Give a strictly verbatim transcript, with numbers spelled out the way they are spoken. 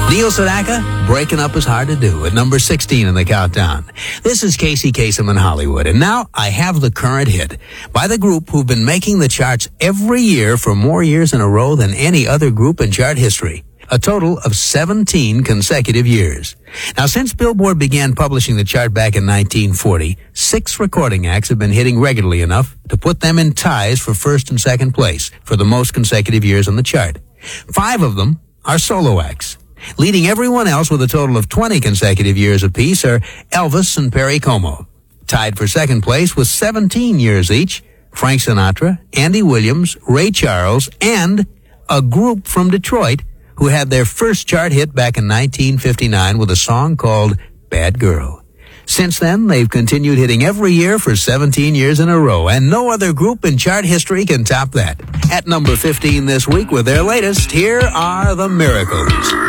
Neil Sedaka, Breaking Up Is Hard to Do, at number sixteen in the countdown. This is Casey Kasem in Hollywood, and now I have the current hit by the group who've been making the charts every year for more years in a row than any other group in chart history. A total of seventeen consecutive years. Now, since Billboard began publishing the chart back in nineteen forty, six recording acts have been hitting regularly enough to put them in ties for first and second place for the most consecutive years on the chart. Five of them are solo acts. Leading everyone else with a total of twenty consecutive years apiece are Elvis and Perry Como. Tied for second place with seventeen years each, Frank Sinatra, Andy Williams, Ray Charles, and a group from Detroit who had their first chart hit back in nineteen fifty-nine with a song called Bad Girl. Since then, they've continued hitting every year for seventeen years in a row, and no other group in chart history can top that. At number fifteen this week with their latest, here are the Miracles.